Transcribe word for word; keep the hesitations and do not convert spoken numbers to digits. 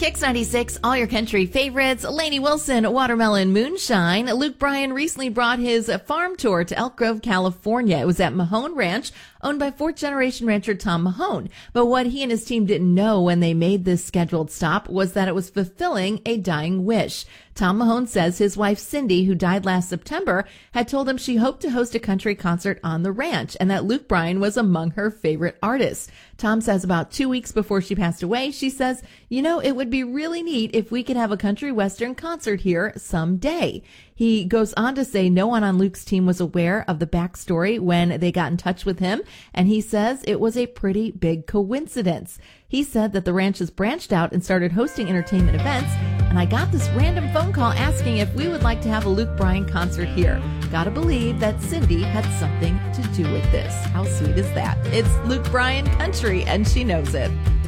Kicks ninety-six, all your country favorites. Lainey Wilson, Watermelon Moonshine. Luke Bryan recently brought his farm tour to Elk Grove, California. It was at Mahone Ranch, owned by fourth generation rancher Tom Mahone. But what he and his team didn't know when they made this scheduled stop was that it was fulfilling a dying wish. Tom Mahone says his wife Cindy, who died last September, had told him she hoped to host a country concert on the ranch and that Luke Bryan was among her favorite artists. Tom says about two weeks before she passed away, she says, you know, it would be really neat if we could have a country western concert here someday. He goes on to say no one on Luke's team was aware of the backstory when they got in touch with him, and he says it was a pretty big coincidence. He said that the ranch has branched out and started hosting entertainment events, and I got this random phone call asking if we would like to have a Luke Bryan concert here. Gotta believe that Cindy had something to do with this. How sweet is that? It's Luke Bryan Country, and she knows it.